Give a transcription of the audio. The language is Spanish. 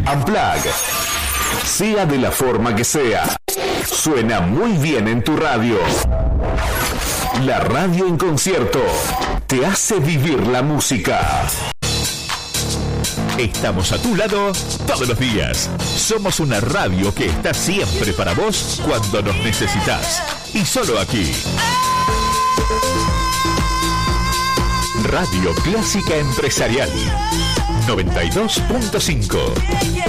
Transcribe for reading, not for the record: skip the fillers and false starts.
Unplugged. Sea de la forma que sea, suena muy bien en tu radio. La radio en concierto te hace vivir la música. Estamos a tu lado todos los días. Somos una radio que está siempre para vos cuando nos necesitas. Y solo aquí. Radio Clásica Empresarial 92.5.